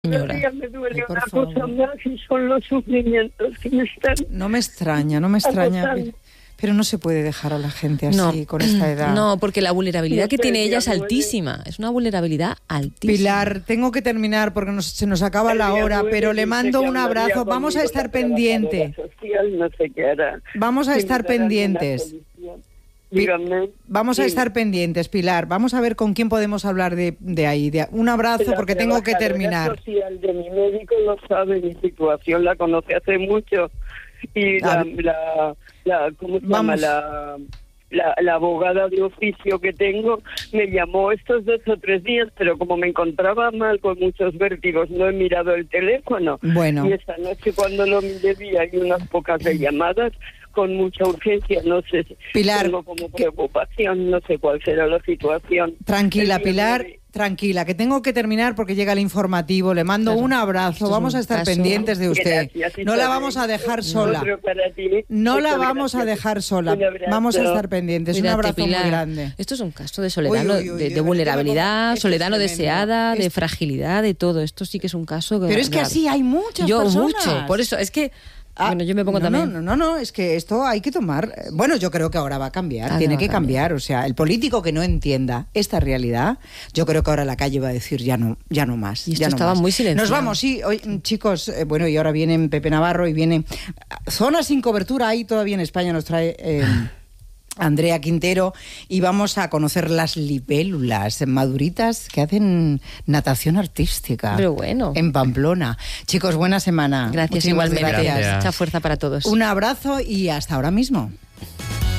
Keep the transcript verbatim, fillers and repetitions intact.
Señora. Me duele Ay, por una favor. cosa más y son los sufrimientos que me están... No me extraña, no me extraña. Acosando. Pero no se puede dejar a la gente así, No, con esta edad. no, porque la vulnerabilidad No que sé, tiene ella es ya duele. altísima. Es una vulnerabilidad altísima. Pilar, tengo que terminar porque nos- se nos acaba El la día hora, nueve pero le dice mando que un hablaría abrazo. Vamos a conmigo estar la trabajadora pendiente. social, no sé qué hará. Vamos a Si estar me darán una pendientes. solución. Díganme. Vamos a Dime. estar pendientes, Pilar. Vamos a ver con quién podemos hablar de, de ahí. De- un abrazo La porque tengo que trabajadora terminar. social de mi médico lo sabe, mi situación la conoce hace mucho. Y A la, ver. la, la- ¿cómo se Vamos. llama? La, la, la abogada de oficio que tengo me llamó estos dos o tres días, pero como me encontraba mal con muchos vértigos, no he mirado el teléfono. Bueno. Y esta noche cuando lo miré vi hay unas pocas de llamadas con mucha urgencia, no sé, Pilar, tengo como que- preocupación, no sé cuál será la situación. Tranquila, El día Pilar, nueve- tranquila, que tengo que terminar porque llega el informativo. Le mando Claro. un Esto abrazo. es Vamos un a estar caso- pendientes de usted. Gracias, No la Isabel. vamos a dejar sola. Otro para ti. No la Muchas vamos a gracias. dejar sola. Un abrazo. Vamos a estar pendientes. Un Cuídate, abrazo Pilar. muy grande. Esto es un caso de soledad, Uy, no- uy, uy, de, uy, de vulnerabilidad, esto es soledad no tremendo. deseada, de Esto- fragilidad, de todo. Esto sí que es un caso. Pero es que grave. así hay muchas Yo personas. mucho. Por eso, es que. Ah, bueno, yo me pongo no, también. No, no, no, es que esto hay que tomar. eh, Bueno, yo creo que ahora va a cambiar, Ah, tiene va que a cambiar. cambiar. O sea, el político que no entienda esta realidad, yo creo que ahora la calle va a decir ya no, ya no más. Y esto ya no estaba más. muy silenciado. Nos vamos, sí, hoy, mm, chicos. eh, bueno, y ahora vienen Pepe Navarro y vienen zonas sin cobertura. Ahí todavía en España nos trae. Eh, Andrea Quintero, y vamos a conocer las libélulas maduritas que hacen natación artística. Pero bueno. En Pamplona. Chicos, buena semana. Gracias Muchísimas igualmente. gracias. Gracias. Mucha fuerza para todos. Un abrazo y hasta ahora mismo.